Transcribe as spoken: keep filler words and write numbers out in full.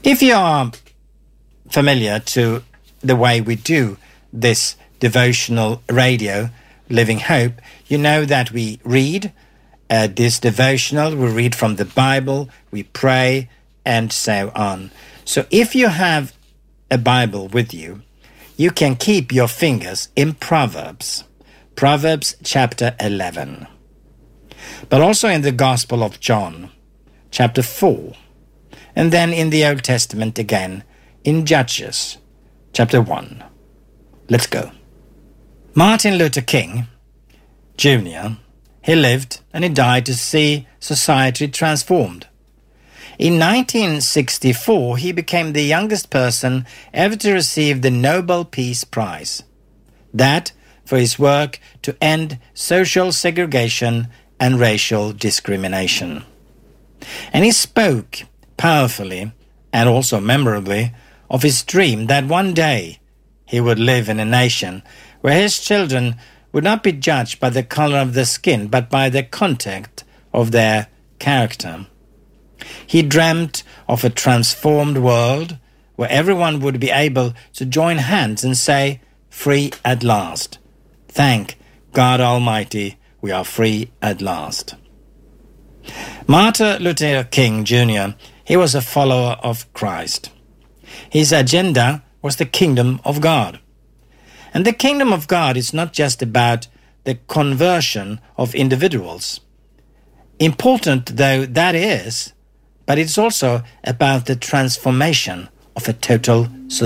If you are familiar to the way we do this devotional radio, Living Hope, you know that we read uh, this devotional, we read from the Bible, we pray, and so on. So if you have a Bible with you, you can keep your fingers in Proverbs, Proverbs chapter eleven, but also in the Gospel of John, chapter four, and then in the Old Testament again, in Judges, chapter one. Let's go. Martin Luther King, Junior, he lived and he died to see society transformed. In nineteen sixty-four, he became the youngest person ever to receive the Nobel Peace Prize. That for his work to end social segregation and racial discrimination. And he spoke powerfully and also memorably of his dream that one day he would live in a nation where his children would not be judged by the color of their skin, but by the content of their character. He dreamt of a transformed world where everyone would be able to join hands and say, "Free at last. Thank God Almighty, we are free at last." Martin Luther King, Junior, he was a follower of Christ. His agenda was the kingdom of God. And the kingdom of God is not just about the conversion of individuals. Important though that is, but it's also about the transformation of a total society.